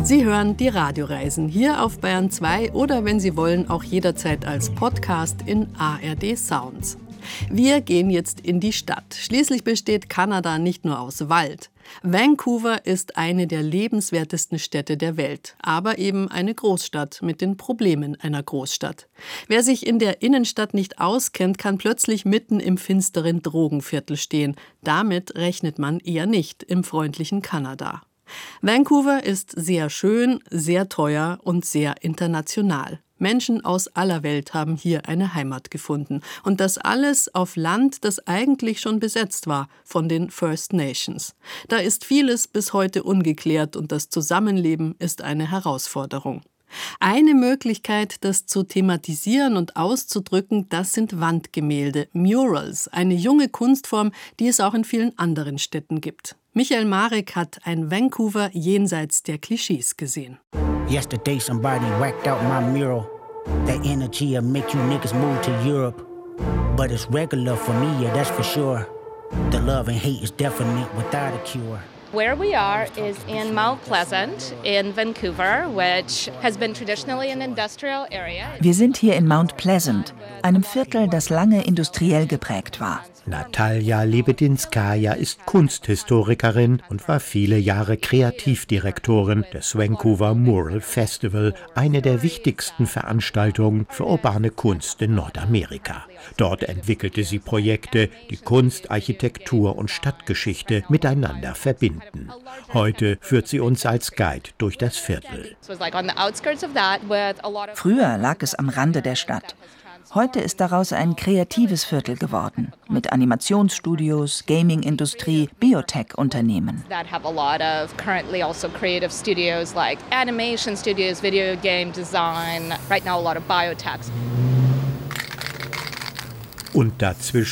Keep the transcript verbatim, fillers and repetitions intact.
Sie hören die Radioreisen hier auf Bayern zwei oder wenn Sie wollen auch jederzeit als Podcast in A R D Sounds. Wir gehen jetzt in die Stadt. Schließlich besteht Kanada nicht nur aus Wald. Vancouver ist eine der lebenswertesten Städte der Welt, aber eben eine Großstadt mit den Problemen einer Großstadt. Wer sich in der Innenstadt nicht auskennt, kann plötzlich mitten im finsteren Drogenviertel stehen. Damit rechnet man eher nicht im freundlichen Kanada. Vancouver ist sehr schön, sehr teuer und sehr international. Menschen aus aller Welt haben hier eine Heimat gefunden. Und das alles auf Land, das eigentlich schon besetzt war von den First Nations. Da ist vieles bis heute ungeklärt und das Zusammenleben ist eine Herausforderung. Eine Möglichkeit, das zu thematisieren und auszudrücken, das sind Wandgemälde, Murals, eine junge Kunstform, die es auch in vielen anderen Städten gibt. Michael Marek hat ein Vancouver jenseits der Klischees gesehen. Yesterday somebody whacked out my mural. That energy'll make you niggas move to Europe. But it's regular for me, yeah, that's for sure. The love and hate is definite without a cure. Where we are is in Mount Pleasant in Vancouver, which has been traditionally an industrial area. Wir sind hier in Mount Pleasant, einem Viertel, das lange industriell geprägt war. Natalia Lebedinskaja ist Kunsthistorikerin und war viele Jahre Kreativdirektorin des Vancouver Mural Festival, eine der wichtigsten Veranstaltungen für urbane Kunst in Nordamerika. Dort entwickelte sie Projekte, die Kunst, Architektur und Stadtgeschichte miteinander verbinden. Heute führt sie uns als Guide durch das Viertel. Früher lag es am Rande der Stadt. Heute ist daraus ein kreatives Viertel geworden, mit Animationsstudios, Gaming-Industrie, Biotech-Unternehmen. Und dazwischen